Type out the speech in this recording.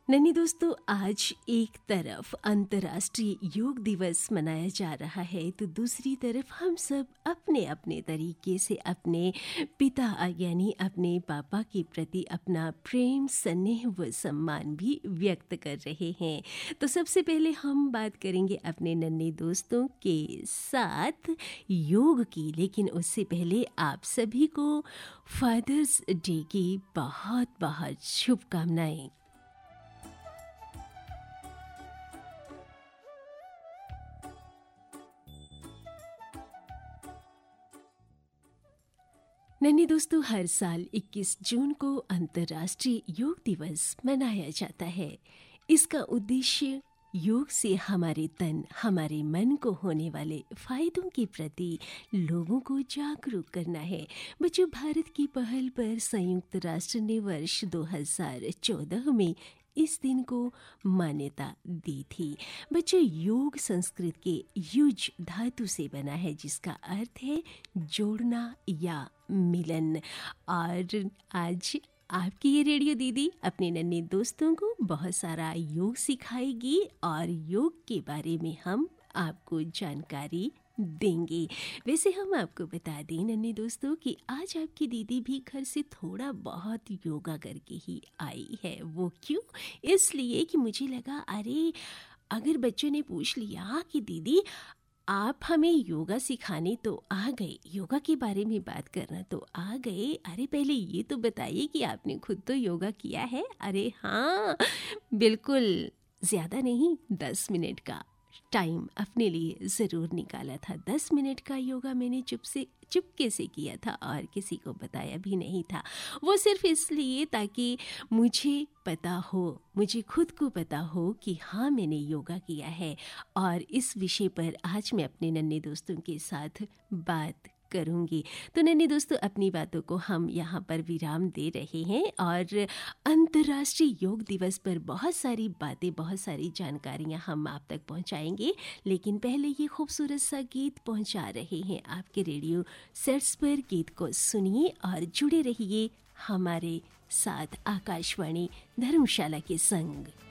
नन्ही दोस्तों, आज एक तरफ अंतर्राष्ट्रीय योग दिवस मनाया जा रहा है तो दूसरी तरफ हम सब अपने अपने तरीके से अपने पिता यानी अपने पापा के प्रति अपना प्रेम स्नेह व सम्मान भी व्यक्त कर रहे हैं। तो सबसे पहले हम बात करेंगे अपने नन्हे दोस्तों के साथ योग की, लेकिन उससे पहले आप सभी को फादर्स डे की बहुत बहुत शुभकामनाएं। नन्हे दोस्तों, हर साल 21 जून को अंतर्राष्ट्रीय योग दिवस मनाया जाता है। इसका उद्देश्य योग से हमारे तन हमारे मन को होने वाले फायदों के प्रति लोगों को जागरूक करना है। बच्चों, भारत की पहल पर संयुक्त राष्ट्र ने वर्ष 2014 में इस दिन को मान्यता दी थी। बच्चों, योग संस्कृत के युज धातु से बना है जिसका अर्थ है जोड़ना या मिलन। और आज आपकी ये रेडियो दीदी अपने नन्हे दोस्तों को बहुत सारा योग सिखाएगी और योग के बारे में हम आपको जानकारी देंगे। वैसे हम आपको बता दें नन्हे दोस्तों कि आज आपकी दीदी भी घर से थोड़ा बहुत योगा करके ही आई है। वो क्यों? इसलिए कि मुझे लगा अरे अगर बच्चों ने पूछ लिया कि दीदी आप हमें योगा सिखाने तो आ गए, योगा के बारे में बात करना तो आ गए, अरे पहले ये तो बताइए कि आपने खुद तो योगा किया है? अरे हाँ, बिल्कुल, ज़्यादा नहीं, 10 मिनट का टाइम अपने लिए ज़रूर निकाला था। 10 मिनट का योगा मैंने चुपके से किया था और किसी को बताया भी नहीं था। वो सिर्फ इसलिए ताकि मुझे पता हो, मुझे खुद को पता हो कि हाँ मैंने योगा किया है। और इस विषय पर आज मैं अपने नन्हे दोस्तों के साथ बात करूंगी। तो नन्हे दोस्तों, अपनी बातों को हम यहाँ पर विराम दे रहे हैं और अंतर्राष्ट्रीय योग दिवस पर बहुत सारी बातें, बहुत सारी जानकारियाँ हम आप तक पहुँचाएंगे। लेकिन पहले ये खूबसूरत सा गीत पहुँचा रहे हैं आपके रेडियो सेट्स पर। गीत को सुनिए और जुड़े रहिए हमारे साथ आकाशवाणी धर्मशाला के संग।